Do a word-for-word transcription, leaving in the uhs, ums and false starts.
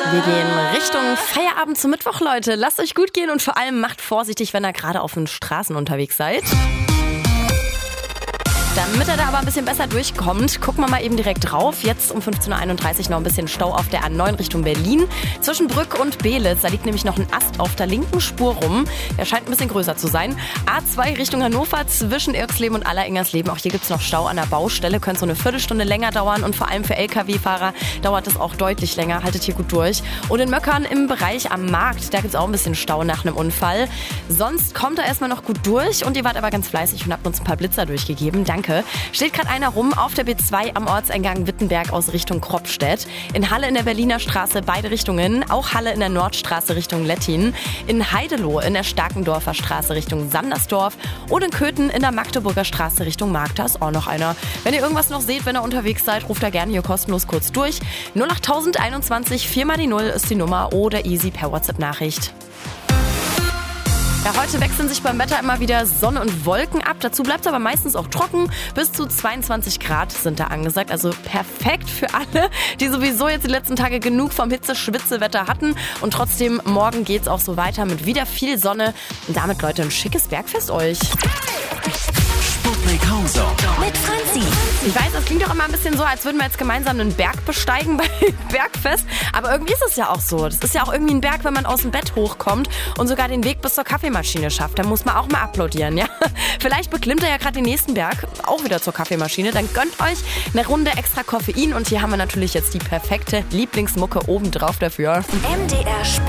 Wir gehen Richtung Feierabend zum Mittwoch, Leute. Lasst euch gut gehen und vor allem macht vorsichtig, wenn ihr gerade auf den Straßen unterwegs seid. Damit er da aber ein bisschen besser durchkommt, gucken wir mal eben direkt drauf. Jetzt um fünfzehn Uhr einunddreißig noch ein bisschen Stau auf der A neun Richtung Berlin. Zwischen Brück und Beelitz, da liegt nämlich noch ein Ast auf der linken Spur rum. Der scheint ein bisschen größer zu sein. A zwei Richtung Hannover zwischen Irksleben und Allerengersleben. Auch hier gibt es noch Stau an der Baustelle. Könnte so eine Viertelstunde länger dauern. Und vor allem für L K W-Fahrer dauert es auch deutlich länger. Haltet hier gut durch. Und in Möckern im Bereich am Markt, da gibt es auch ein bisschen Stau nach einem Unfall. Sonst kommt er erstmal noch gut durch. Und ihr wart aber ganz fleißig und habt uns ein paar Blitzer durchgegeben. Danke. Steht gerade einer rum auf der B zwei am Ortseingang Wittenberg aus Richtung Kropstedt. In Halle in der Berliner Straße beide Richtungen. Auch Halle in der Nordstraße Richtung Lettin. In Heideloh in der Starkendorfer Straße Richtung Sandersdorf. Und in Köthen in der Magdeburger Straße Richtung Markt. Da ist auch noch einer. Wenn ihr irgendwas noch seht, wenn ihr unterwegs seid, ruft da gerne hier kostenlos kurz durch. null acht einundzwanzig, vier mal die null ist die Nummer oder easy per WhatsApp-Nachricht. Ja, heute wechseln sich beim Wetter immer wieder Sonne und Wolken ab. Dazu bleibt es aber meistens auch trocken. Bis zu zweiundzwanzig Grad sind da angesagt. Also perfekt für alle, die sowieso jetzt die letzten Tage genug vom Hitze-Schwitze-Wetter hatten. Und trotzdem, morgen geht's auch so weiter mit wieder viel Sonne. Und damit, Leute, ein schickes Bergfest euch. Sputnik Homezone mit Franzi. Ich weiß, das klingt doch immer ein bisschen so, als würden wir jetzt gemeinsam einen Berg besteigen bei Bergfest. Aber irgendwie ist es ja auch so. Das ist ja auch irgendwie ein Berg, wenn man aus dem Bett hochkommt und sogar den Weg bis zur Kaffeemaschine schafft. Da muss man auch mal applaudieren, ja? Vielleicht beklimmt er ja gerade den nächsten Berg, auch wieder zur Kaffeemaschine. Dann gönnt euch eine Runde extra Koffein. Und hier haben wir natürlich jetzt die perfekte Lieblingsmucke obendrauf dafür. M D R